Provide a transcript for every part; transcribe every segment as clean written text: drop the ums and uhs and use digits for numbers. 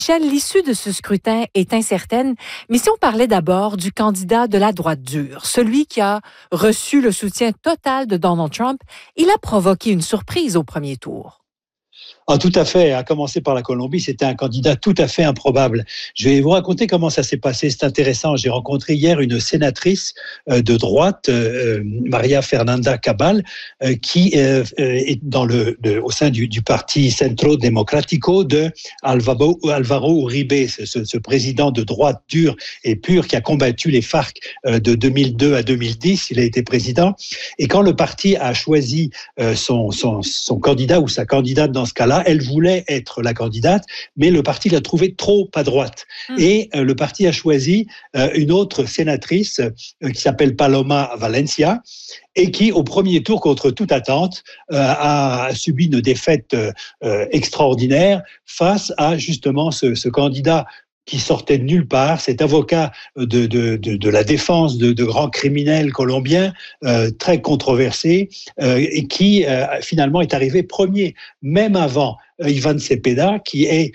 Michel, l'issue de ce scrutin est incertaine, mais si on parlait d'abord du candidat de la droite dure, celui qui a reçu le soutien total de Donald Trump, il a provoqué une surprise au premier tour. Ah, tout à fait. À commencer par la Colombie, c'était un candidat tout à fait improbable. Je vais vous raconter comment ça s'est passé. C'est intéressant. J'ai rencontré hier une sénatrice de droite, Maria Fernanda Cabal, qui est au sein du parti Centro Democrático de Alvaro Uribe, ce président de droite dure et pure qui a combattu les FARC de 2002 à 2010. Il a été président. Et quand le parti a choisi son candidat ou sa candidate dans ce cas-là, elle voulait être la candidate, mais le parti l'a trouvée trop à droite. Et le parti a choisi une autre sénatrice qui s'appelle Paloma Valencia et qui, au premier tour, contre toute attente, a subi une défaite extraordinaire face à justement ce candidat qui sortait de nulle part, cet avocat de la défense de grands criminels colombiens, très controversé, et qui finalement est arrivé premier, même avant Iván Cepeda, qui est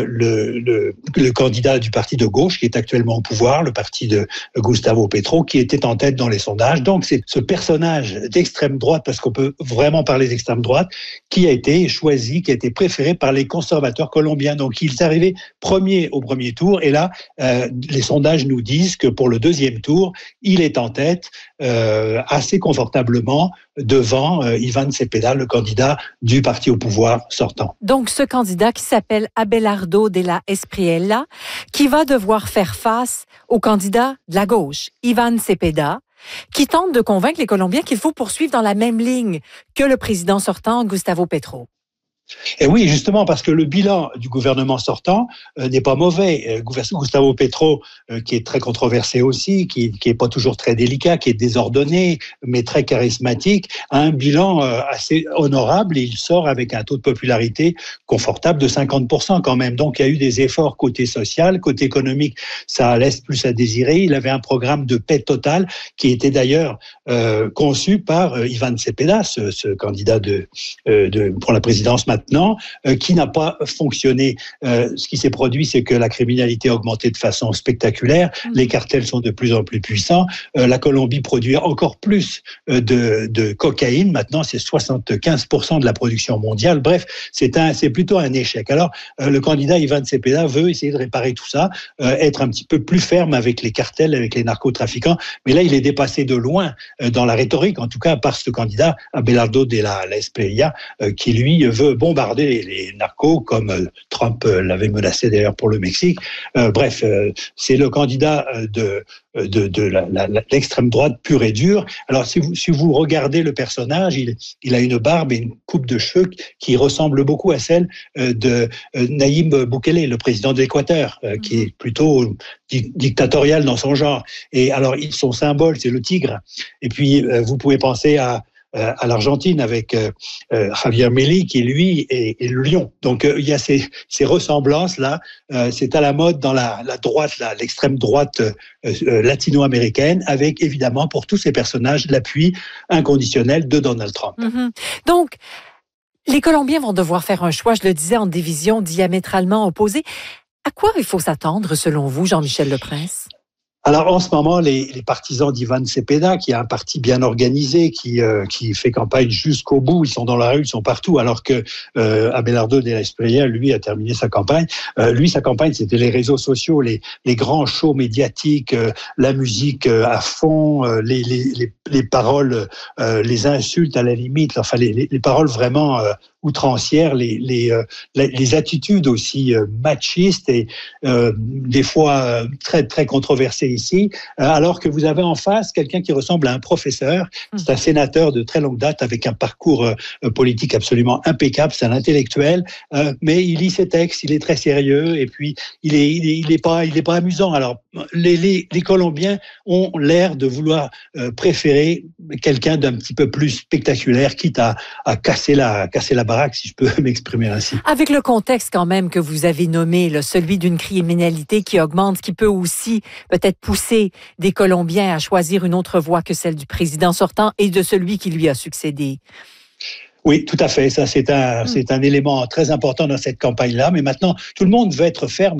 le candidat du parti de gauche, qui est actuellement au pouvoir, le parti de Gustavo Petro, qui était en tête dans les sondages. Donc c'est ce personnage d'extrême droite, parce qu'on peut vraiment parler d'extrême droite, qui a été choisi, qui a été préféré par les conservateurs colombiens. Donc il est arrivé premier au premier tour, et là, les sondages nous disent que pour le deuxième tour, il est en tête assez confortablement devant Iván Cepeda, le candidat du parti au pouvoir sortant. Donc, ce candidat qui s'appelle Abelardo de la Espriella, qui va devoir faire face au candidat de la gauche, Iván Cepeda, qui tente de convaincre les Colombiens qu'il faut poursuivre dans la même ligne que le président sortant, Gustavo Petro. Et oui, justement, parce que le bilan du gouvernement sortant n'est pas mauvais. Gustavo Petro, qui est très controversé aussi, qui est pas toujours très délicat, qui est désordonné, mais très charismatique, a un bilan assez honorable, et il sort avec un taux de popularité confortable de 50% quand même. Donc, il y a eu des efforts côté social, côté économique, ça laisse plus à désirer. Il avait un programme de paix totale qui était d'ailleurs conçu par Iván Cepeda, ce candidat pour la présidence maintenant, qui n'a pas fonctionné. Ce qui s'est produit, c'est que la criminalité a augmenté de façon spectaculaire. Les cartels sont de plus en plus puissants. La Colombie produit encore plus de cocaïne. Maintenant, c'est 75% de la production mondiale. Bref, c'est plutôt un échec. Alors, le candidat Iván Cepeda veut essayer de réparer tout ça, être un petit peu plus ferme avec les cartels, avec les narcotrafiquants. Mais là, il est dépassé de loin dans la rhétorique, en tout cas par ce candidat, Abelardo de la Espriella, qui lui veut bombarder les narcos, comme Trump l'avait menacé d'ailleurs pour le Mexique. Bref, c'est le candidat de l'extrême droite pure et dure. Alors, si vous regardez le personnage, il a une barbe et une coupe de cheveux qui ressemble beaucoup à celle de Nayib Bukele, le président de l'Équateur, qui est plutôt dictatorial dans son genre. Et alors, son symbole, c'est le tigre. Et puis, vous pouvez penser à l'Argentine avec Javier Milei qui lui est le lion. Donc il y a ces ressemblances là. C'est à la mode dans la droite, l'extrême droite latino-américaine, avec évidemment pour tous ces personnages l'appui inconditionnel de Donald Trump. Donc les Colombiens vont devoir faire un choix, je le disais, en divisions diamétralement opposées. À quoi il faut s'attendre selon vous, Jean-Michel Leprince? Alors en ce moment, les partisans d'Iván Cepeda, qui a un parti bien organisé, qui fait campagne jusqu'au bout, ils sont dans la rue, ils sont partout, alors que Abelardo de la Espriella, lui, a terminé sa campagne. Sa campagne, c'était les réseaux sociaux, les grands shows médiatiques, la musique à fond, les paroles, les insultes à la limite, enfin les paroles vraiment outrancières, les attitudes aussi machistes et des fois très très controversées ici, alors que vous avez en face quelqu'un qui ressemble à un professeur. C'est un sénateur de très longue date avec un parcours politique absolument impeccable. C'est un intellectuel, mais il lit ses textes, il est très sérieux et puis il est pas amusant. Alors les Colombiens ont l'air de vouloir préférer quelqu'un d'un petit peu plus spectaculaire, quitte à casser la baraque, si je peux m'exprimer ainsi. Avec le contexte quand même que vous avez nommé, celui d'une criminalité qui augmente, qui peut aussi peut-être pousser des Colombiens à choisir une autre voie que celle du président sortant et de celui qui lui a succédé. Oui, tout à fait. Ça, c'est un élément très important dans cette campagne-là. Mais maintenant, tout le monde veut être ferme